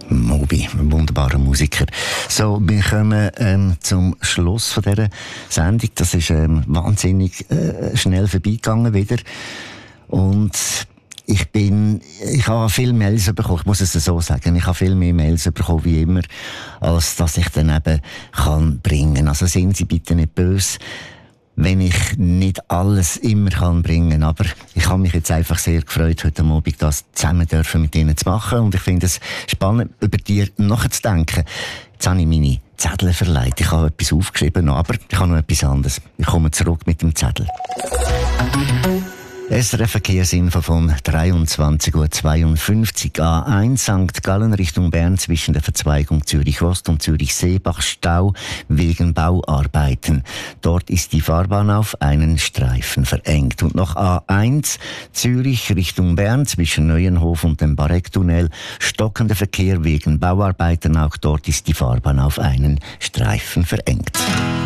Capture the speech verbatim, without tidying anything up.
Moby, ein wunderbarer Musiker. So, wir kommen ähm, zum Schluss von dieser Sendung. Das ist ähm, wahnsinnig äh, schnell vorbeigegangen wieder. Und ich bin, ich habe viele Mails bekommen, ich muss es so sagen, ich habe viel mehr Mails bekommen wie immer, als dass ich dann eben kann bringen. Also seien Sie bitte nicht böse, wenn ich nicht alles immer kann bringen, aber ich habe mich jetzt einfach sehr gefreut, heute Abend das zusammen dürfen mit Ihnen zu machen, und ich finde es spannend, über dir nachzudenken. Jetzt habe ich meine Zettel verleiht, ich habe etwas aufgeschrieben, aber ich habe noch etwas anderes. Ich komme zurück mit dem Zettel. S R F-Verkehrsinfo von dreiundzwanzig Uhr zweiundfünfzig. A eins Sankt Gallen Richtung Bern zwischen der Verzweigung Zürich-Ost und Zürich-Seebach Stau wegen Bauarbeiten. Dort ist die Fahrbahn auf einen Streifen verengt. Und noch A eins Zürich Richtung Bern zwischen Neuenhof und dem Barecktunnel stockender Verkehr wegen Bauarbeiten. Auch dort ist die Fahrbahn auf einen Streifen verengt.